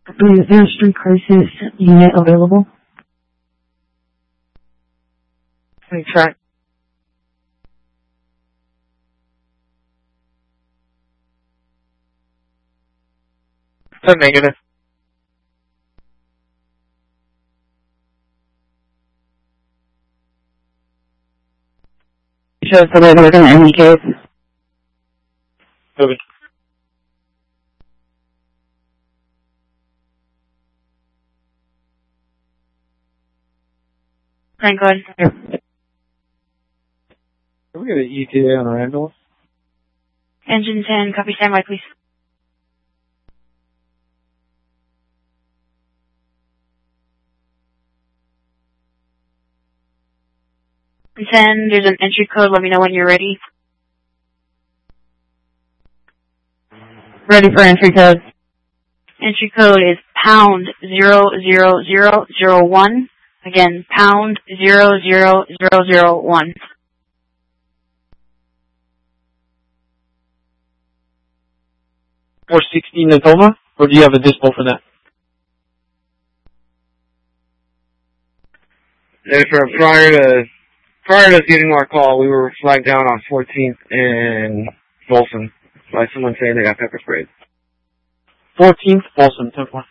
Is there a street crisis unit available? Any track? It's a negative. Shows the way we're going to indicate. Moving. Franklin. Can we get an ETA on our ambulance? Engine 10, copy standby, please. Engine 10, there's an entry code. Let me know when you're ready. Ready for entry code. Entry code is pound 00001. Again, pound 00001. Or 16 Natoma? Or do you have a dispo for that? Prior to getting our call, we were flagged down on 14th and Volson by someone saying they got pepper sprayed. 14th, Volson, 10-4.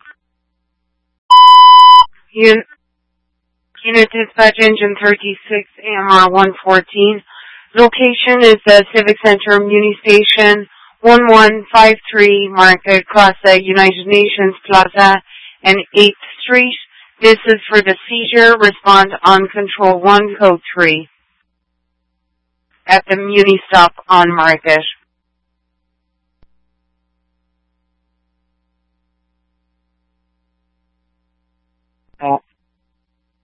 Unit Dispatch Engine 36, AMR 114. Location is the Civic Center Muni Station, 1153 Market, Claza, United Nations Plaza, and 8th Street. This is for the seizure. Respond on Control 1, Code 3. At the Muni stop on Market.